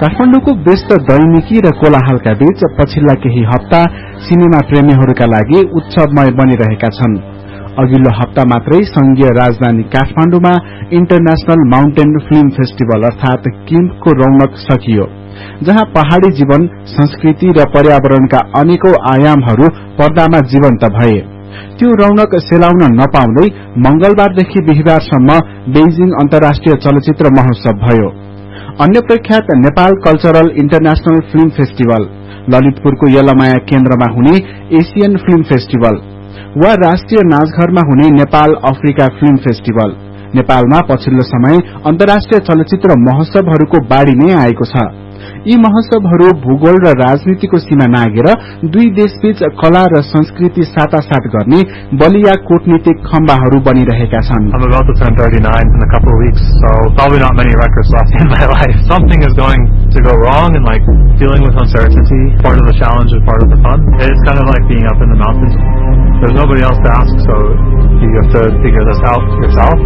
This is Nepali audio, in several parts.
काठमाडौँको व्यस्त दैनिकी र कोलाहलका बीच पछिल्ला केही हप्ता सिनेमा प्रेमीहरूका लागि उत्सवमय बनिरहेका छन्। अघिल्लो हप्ता मात्रै संघीय राजधानी काठमाडौँमा इन्टरनेशनल माउन्टेन फिल्म फेस्टिभल अर्थात किम्फको रौनक सकियो, जहाँ पहाड़ी जीवन, संस्कृति र पर्यावरणका अनेकौं आयामहरू पर्दामा जीवन्त भए। त्यो रौनक सेलाउन नपाउँदै मंगलबारदेखि बिहिबारसम्म बेइजिङ अन्तर्राष्ट्रिय चलचित्र महोत्सव भयो। अन्य प्रख्यात Nepal cultural international film festival, ललितपुरको Yalamaya केन्द्रमा हुने एशियन फिल्म फेस्टिभल वा राष्ट्रिय नाचघरमा हुने नेपाल अफ्रिका फिल्म फेस्टिभल, नेपालमा पछिल्लो समय अन्तर्राष्ट्रिय चलचित्र महोत्सवहरूको बाढ़ी नै आएको छ। यी महोत्सवहरू भूगोल र राजनीतिको सीमा नागेर दुई देशबीच कला र संस्कृति साटासाट गर्ने बलिया कूटनीतिक खम्बाहरू बनिरहेका छन्। I'm about to turn 39 in a couple of weeks, so probably not many records left in my life. Something is going to go wrong, and like dealing with uncertainty, part of the challenge is part of the fun. It's kind of like being up in the mountains. There's nobody else to ask, so you have to figure this out yourself.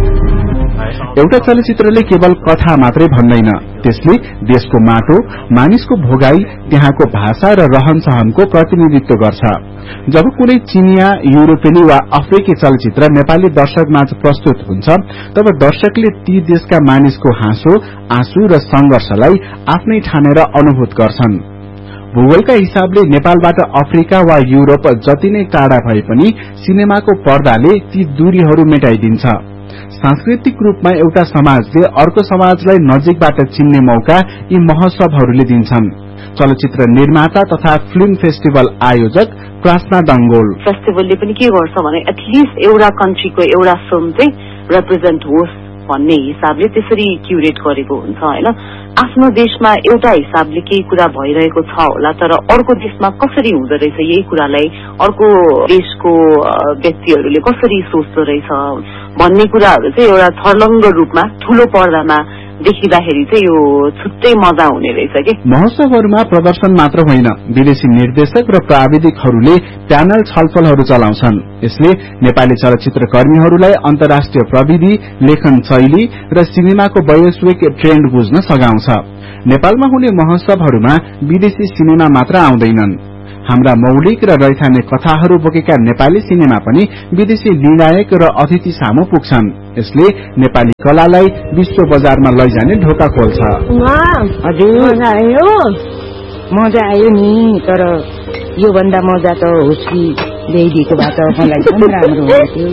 एउटा चलचित्रले केवल कथा मात्रै भन्दैन, त्यसले देशको माटो, मानिसको भोगाई, त्यहाँको भाषा र रहनसहनको प्रतिनिधित्व गर्छ। जब कुनै चीनिया, युरोपेली वा अफ्रिकी चलचित्र नेपाली दर्शकमाझ प्रस्तुत हुन्छ, तब दर्शकले ती देशका मानिसको हाँसो, आँसु र संघर्षलाई आफ्नै ठानेर अनुभूत गर्छन्। भूगोलका हिसाबले नेपालबाट अफ्रिका वा युरोप जति नै टाढा भए पनि सिनेमाको पर्दाले ती दूरीहरू मेटाइदिन्छ। सांस्कृतिक रूपमा एउटा समाजले अर्को समाजलाई नजिकबाट चिन्ने मौका यी महोत्सवहरूले दिन्छन्। चलचित्र निर्माता तथा फिल्म फेस्टिभल आयोजक प्रार्थना डंगोल, फेस्टिभलले पनि के गर्छ भने एटलिस्ट एउटा कन्ट्रीको एउटा फिल्म चाहिँ रिप्रेजेन्ट होस् भन्ने हिसाबले त्यसरी क्युरेट गरेको हुन्छ हैन। आफ्नो देशमा एउटा हिसाबले केही कुरा भइरहेको छ होला, तर अर्को देशमा कसरी हुँदो रहेछ यही कुरालाई अर्को देशको व्यक्तिहरूले कसरी सोच्दो रहेछ भन्ने कुराहरू चाहिँ एउटा थर्लङ्ग रूपमा ठूलो पर्दामा देखिँदाखेरि चाहिँ यो छुट्टै मजा हुने रहेछ के। महोत्सवहरूमा प्रदर्शन मात्र होइन, विदेशी निर्देशक र प्राविधिकहरूले प्यानल छलफलहरू चलाउँछन्। यसले नेपाली चलचित्र कर्मीहरूलाई अन्तर्राष्ट्रिय प्रविधि, लेखन शैली र सिनेमाको वैश्विक ट्रेन्ड बुझ्न सघाउँछ। नेपालमा हुने महोत्सवहरूमा विदेशी सिनेमा मात्र आउँदैनन्, हाम्रा मौलिक र रैथाने कथाहरू बोकेका नेपाली सिनेमा पनि विदेशी निर्णायक र अतिथि सामु पुग्छन्। यसले नेपाली कलालाई विश्व बजारमा लैजाने ढोका खोल्छ। मजा आयो नि, तर यो भन्दा मजा त होस् कि ल्याइदिएको भए त मलाई पनि राम्रो हुन्थ्यो।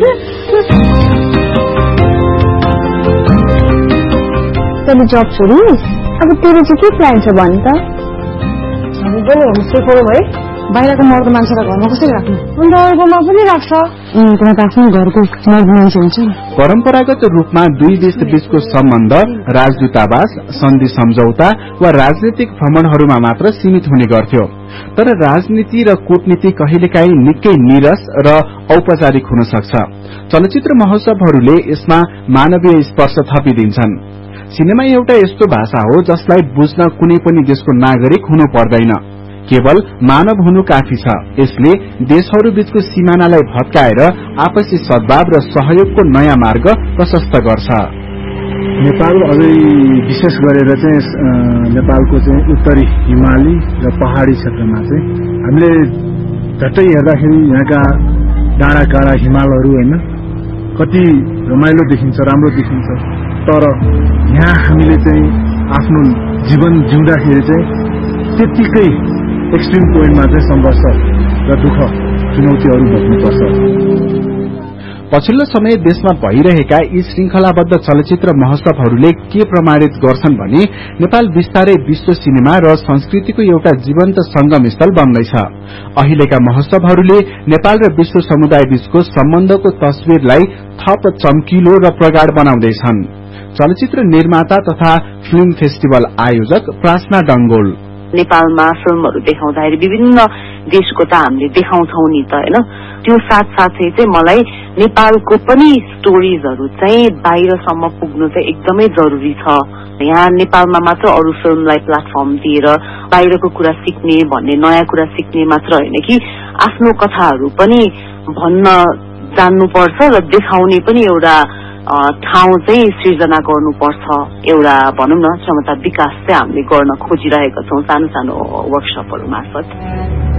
तैँले जब छोडिस्, अब तेरो चाहिँ के प्लान छ भन् त? हामी पनि होमस्टे खोलौँ है। बाहिरको मर्दो मान्छेलाई घरमा कसरी राख्नु? अन्त अर्कोमा पनि राख्छ। त्यहाँ त आफ्नो घरको मर्दो मान्छे हुन्छ नि। परम्परागत रूपमा दुई देश बीचको सम्बन्ध राजदूतावास, सन्धि सम्झौता वा राजनीतिक भ्रमणहरूमा मात्र सीमित हुने गर्थ्यो। तर राजनीति र कूटनीति कहिलेकाहीँ निकै नीरस र औपचारिक हुन सक्छ। चलचित्र महोत्सवहरूले यसमा मानवीय स्पर्श थपिदिन्छन्। सिनेमा एउटा यस्तो भाषा हो जसलाई बुझ्न कुनै पनि देशको नागरिक हुनु पर्दैन, केवल मानव हुनु काफी छ। यसले देशहरू बीचको सीमानालाई भत्काएर आपसी सद्भाव र सहयोगको नयाँ मार्ग प्रशस्त गर्छ। नेपाल अझै विशेष गरेर चाहिँ नेपालको चाहिँ उत्तरी हिमाली र पहाडी क्षेत्रमा चाहिँ हामीले झट्टै हेर्दाखेरि यहाँका डाँडा काँडा हिमालहरू हैन कति रमाइलो देखिन्छ, राम्रो देखिन्छ। तर यहाँ हामीले चाहिँ आफ्नो जीवन जिउँदाखेरि चाहिँ त्यतिकै एक्सट्रिम पोइन्टमा चाहिँ संघर्ष र दुःख चुनौतीहरू भोग्नुपर्छ। पछिल्लो समय देशमा भइरहेका यी श्रृंखलाबद्ध चलचित्र महोत्सवहरूले के प्रमाणित गर्छन् भने नेपाल बिस्तारै विश्व सिनेमा र संस्कृतिको एउटा जीवन्त संगम स्थल बन्दैछ। अहिलेका महोत्सवहरूले नेपाल र विश्व समुदाय बीचको सम्बन्धको तस्विरलाई थप चम्किलो र प्रगाढ़ बनाउँदैछन्। चलचित्र निर्माता तथा फिल्म फेस्टिभल आयोजक प्रार्थना डंगोल, नेपालमा फिल्महरू देखाउँदाखेरि विभिन्न देशको त हामीले देखाउँछौं नि त हैन, त्यो साथसाथै चाहिँ मलाई नेपालको पनि स्टोरीजहरू चाहिँ बाहिरसम्म पुग्नु चाहिँ एकदमै जरुरी छ। यहाँ नेपालमा मात्र अरू फिल्मलाई प्लेटफर्म दिएर बाहिरको कुरा सिक्ने भन्ने, नयाँ कुरा सिक्ने मात्र होइन कि आफ्नो कथाहरू पनि भन्न जान्नुपर्छ र देखाउने पनि एउटा ठाउँ चाहिँ सृजना गर्नुपर्छ एउटा भनौँ न क्षमता विकास चाहिँ हामीले गर्न खोजिरहेका छौँ सानो सानो वर्कसपहरू मार्फत।